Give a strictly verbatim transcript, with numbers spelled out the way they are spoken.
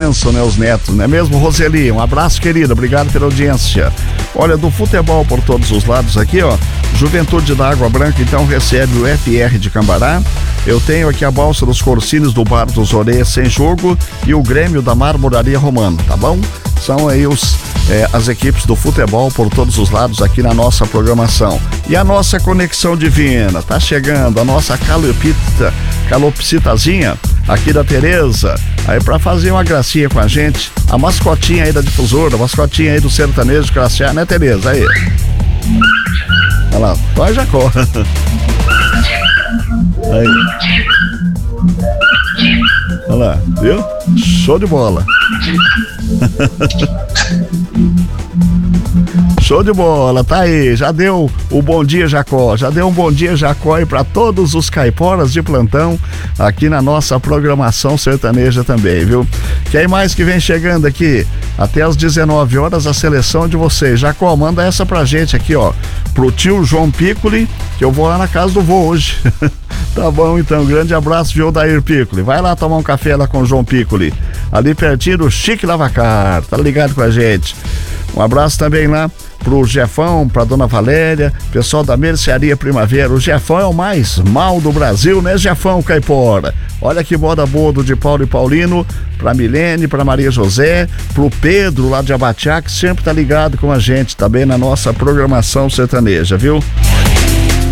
bênção, né, os netos, não é mesmo, Roseli? Um abraço, querida, obrigado pela audiência. Olha, do futebol por todos os lados aqui, ó, Juventude da Água Branca, então, recebe o F R de Cambará. Eu tenho aqui a Balsa dos Corsines do Bar dos Orês sem jogo e o Grêmio da Marmoraria Romana, tá bom? São aí os, é, as equipes do futebol por todos os lados aqui na nossa programação. E a nossa conexão divina, tá chegando a nossa calopsita, calopsitazinha aqui da Tereza, aí pra fazer uma gracinha com a gente, a mascotinha aí da difusora, a mascotinha aí do sertanejo classe A, né, Tereza? Aí. Olha lá, vai Jacó. Aí. Olha lá, viu? Show de bola. Show de bola, tá aí, já deu o bom dia Jacó, já deu um bom dia Jacó aí pra todos os caiporas de plantão aqui na nossa programação sertaneja também, viu? Quem mais que vem chegando aqui? Até às dezenove horas a seleção de vocês. Jacó, manda essa pra gente aqui, ó, pro tio João Piccoli, que eu vou lá na casa do vô hoje. Tá bom, então, grande abraço, viu, Dair Piccoli. Vai lá tomar um café lá com o João Piccoli, ali pertinho do Chique Lavacar, tá ligado com a gente. Um abraço também lá pro Jefão, pra Dona Valéria, pessoal da Mercearia Primavera. O Jefão é o mais mal do Brasil, né, Jefão Caipora? Olha que moda boa do de Paulo e Paulino, pra Milene, pra Maria José, pro Pedro lá de Abatiá, que sempre tá ligado com a gente também na nossa programação sertaneja, viu?